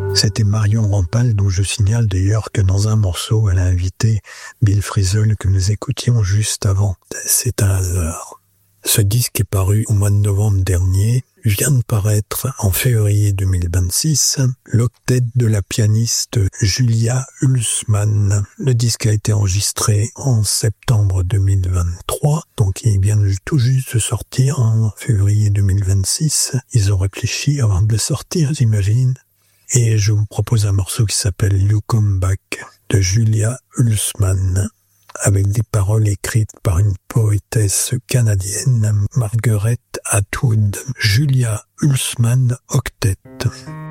C'était Marion Rampal, dont je signale d'ailleurs que dans un morceau, elle a invité Bill Frisell que nous écoutions juste avant. C'est un hasard. Ce disque est paru au mois de novembre dernier, vient de paraître en février 2026, l'octet de la pianiste Julia Hulsmann. Le disque a été enregistré en septembre 2023, donc il vient tout juste de sortir en février 2026. Ils ont réfléchi avant de le sortir, j'imagine. Et je vous propose un morceau qui s'appelle You Come Back de Julia Hulsmann, avec des paroles écrites par une poétesse canadienne, Margaret Atwood. Julia Hulsmann Octet.